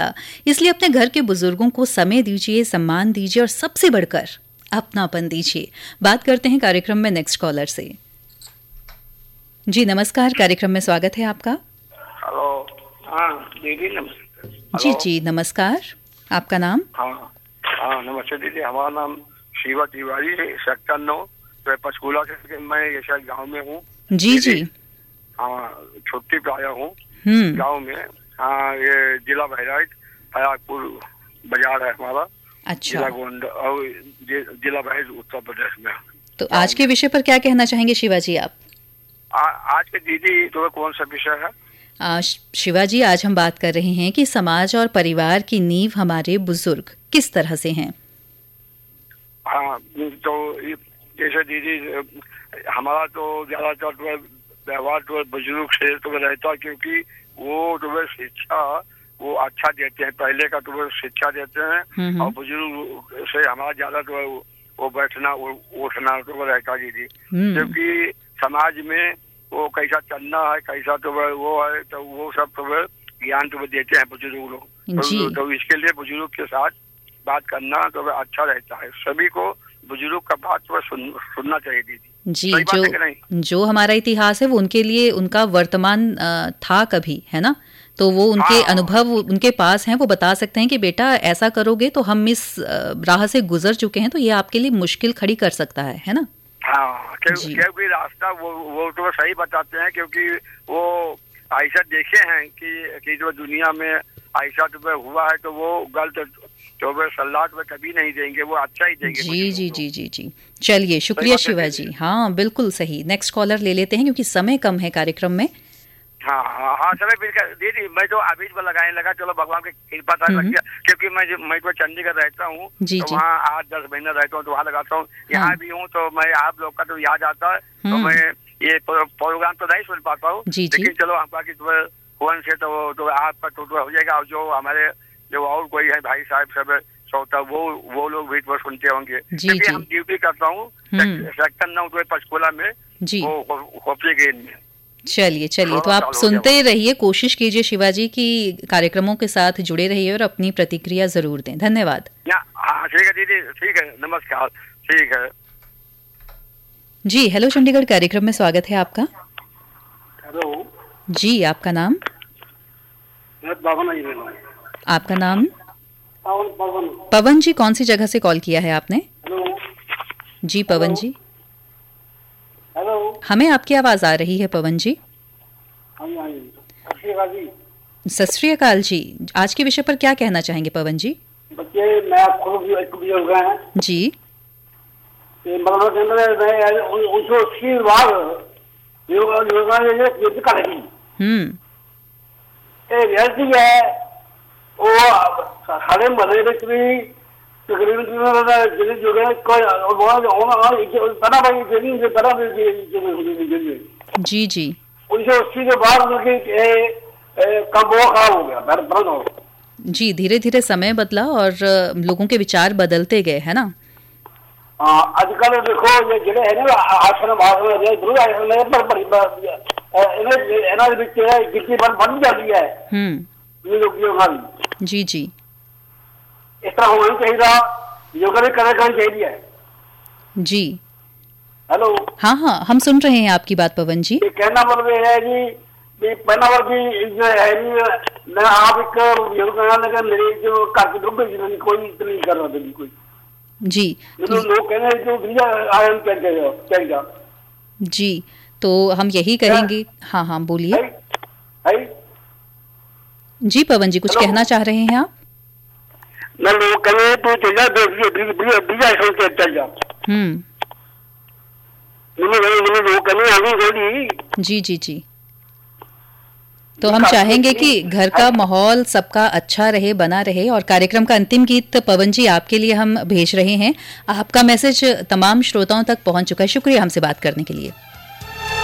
सकता, इसलिए अपने घर के बुजुर्गों को समय दीजिए, सम्मान दीजिए और सबसे बढ़कर अपनापन दीजिए। बात करते हैं कार्यक्रम में नेक्स्ट कॉलर से। जी नमस्कार, कार्यक्रम में स्वागत है आपका। हेलो। हाँ दीदी नमस्ते। जी नमस्कार, आपका नाम? हाँ नमस्ते दीदी, हमारा नाम शिवा तिवारी है, सेक्टर 9 पंचकूला से। मैं ये शायद गाँव में हूँ। जी हाँ, छुट्टी पे आया हूँ गाँव में। हाँ, ये जिला बहराइच हयापुर बाजार है हमारा। अच्छा। जिला गोंड और जिला बहराइच उत्तर प्रदेश में। तो आज के विषय पर क्या कहना चाहेंगे शिवाजी आप? आज के दीदी तो कौन सा विषय है? शिवाजी, आज हम बात कर रहे हैं कि समाज और परिवार की नींव हमारे बुजुर्ग किस तरह से हैं। हाँ, तो जैसे दीदी हमारा तो ज्यादातर व्यवहार तो बुजुर्ग से तो रहता, क्योंकि वो तो शिक्षा वो अच्छा देते हैं, पहले का तो शिक्षा देते हैं। और बुजुर्ग से हमारा ज्यादा तो वो बैठना उठना तो रहता दीदी, क्योंकि समाज में वो कैसा चलना है, कैसा तो वो है, तो वो सब तो ज्ञान तो देते हैं बुजुर्ग लोग। तो इसके लिए बुजुर्ग के साथ बात करना तो अच्छा रहता है। सभी को बुजुर्ग का बात तो सुनना चाहिए दीदी। जी, जो हमारा इतिहास है वो उनके लिए उनका वर्तमान था कभी, है ना? तो वो उनके अनुभव उनके पास हैं, वो बता सकते हैं कि बेटा ऐसा करोगे तो हम इस राह से गुजर चुके हैं, तो ये आपके लिए मुश्किल खड़ी कर सकता है ना? हाँ, क्योंकि रास्ता वो तो सही बताते हैं, क्योंकि वो ऐसा देखे हैं कि जो दुनिया में ऐसा तो हुआ है, तो वो गलत तो वे सलाह तो कभी नहीं देंगे, वो अच्छा ही देंगे। जी। चलिए, शुक्रिया शिवाजी। हाँ बिल्कुल सही। नेक्स्ट कॉलर ले लेते हैं क्योंकि समय कम है कार्यक्रम में। हाँ समय दीदी मैं तो अभी लगाने लगा, चलो भगवान की कृपा था लग गया, क्योंकि मैं तो चंडीगढ़ रहता हूँ, तो वहाँ 8-10 महीने रहता हूँ, तो वहाँ लगाता हूँ। यहाँ भी हूँ तो मैं आप लोग का तो याद आता है, तो मैं ये प्रोग्राम तो नहीं सुन पाता हूँ, लेकिन चलो आपका की फोन से तो आपका तो हो जाएगा। और जो हमारे जो और कोई है भाई साहब सब सोता वो लोग भी तो सुनते होंगे, क्योंकि हम ड्यूटी करता हूँ सेक्टर 9 पंचकूला में, वो खोपड़ी गेंद में। चलिए तो आप सुनते रहिए, कोशिश कीजिए शिवाजी की कार्यक्रमों के साथ जुड़े रहिए और अपनी प्रतिक्रिया जरूर दें। धन्यवाद। हाँ ठीक है दीदी, ठीक है, नमस्कार, ठीक है जी। हेलो चंडीगढ़, कार्यक्रम में स्वागत है आपका। हेलो जी, आपका नाम? आपका नाम? पवन जी, कौन सी जगह से कॉल किया है आपने? जी पवन जी, हेलो, हमें आपकी आवाज आ रही है पवन जी। सत श्री अकाल जी। आज के विषय पर क्या कहना चाहेंगे पवन जी? बच्चे मैं खुद जी जी 1980 के बाद कम खराब हो गया। जी, धीरे धीरे समय बदला और लोगों के विचार बदलते गए, है ना? आजकल देखो ये जिले है ना आश्रम बन जाती है। जी इस तरह होना चाहिए, योगा भी करना चाहिए। जी हेलो। हाँ हम सुन रहे हैं आपकी बात पवन जी। कहना मतलब है जी पहला बार भी मैं आप एक योगा मेरे जो घर के कोई नहीं कर रहा था कोई जी। लोग कह रहे हैं जी, तो हम यही कहेंगे। हाँ बोलिए जी पवन जी, कुछ कहना चाह रहे हैं आप? लोग कह रहे तो चल जा। जी, तो हम चाहेंगे कि घर का माहौल सबका अच्छा रहे, बना रहे। और कार्यक्रम का अंतिम गीत पवन जी आपके लिए हम भेज रहे हैं। आपका मैसेज तमाम श्रोताओं तक पहुंच चुका है। शुक्रिया हमसे बात करने के लिए।